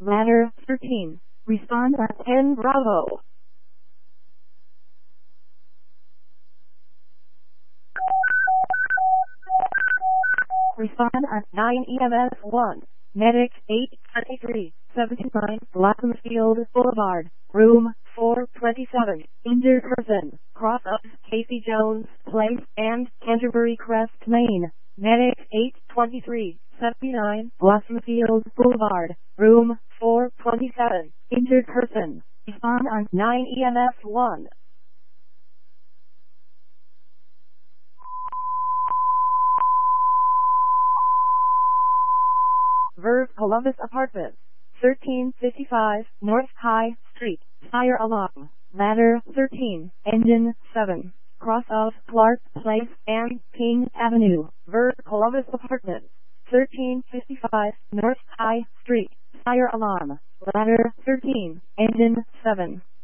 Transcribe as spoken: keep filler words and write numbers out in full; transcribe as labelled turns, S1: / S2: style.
S1: ladder thirteen. Respond at ten Bravo. Respond at nine E M S one. Medic eight twenty-three, seventy-nine, Blossom-Field Boulevard, room four twenty-seven. Injured person, cross up Casey Jones Place and Canterbury Crest Lane. Medic eight twenty-three, seventy-nine, Blossom-Field Boulevard, room four twenty-seven. Injured person, respond on nine E M S one. Verve Columbus Apartments, thirteen fifty-five North High Street, fire alarm, ladder thirteen, engine seven, cross of Clark Place and King Avenue. Verve Columbus Apartments, thirteen fifty-five North High Street, fire alarm, ladder thirteen, engine seven.